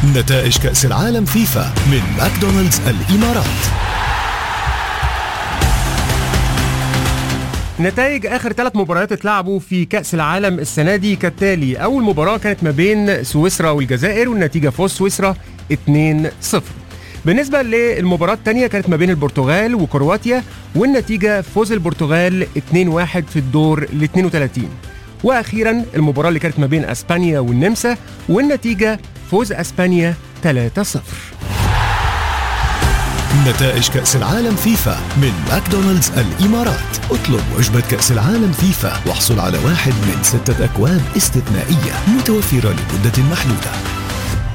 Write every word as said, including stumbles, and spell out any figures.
نتائج كأس العالم فيفا من ماكدونالدز الإمارات. نتائج آخر ثلاث مباريات اتلعبوا في كأس العالم السنة دي كالتالي: أول مباراة كانت ما بين سويسرا والجزائر والنتيجة فوز سويسرا اتنين صفر. بالنسبة للمباراة الثانية كانت ما بين البرتغال وكرواتيا والنتيجة فوز البرتغال اتنين واحد في الدور ال اثنين وثلاثين. وأخيرا المباراة اللي كانت ما بين أسبانيا والنمسا والنتيجة فوز أسبانيا ثلاثة صفر. نتائج كأس العالم فيفا من ماكدونالدز الإمارات. اطلب وجبة كأس العالم فيفا واحصل على واحد من ستة أكواب استثنائية متوفرة لمدة محدودة.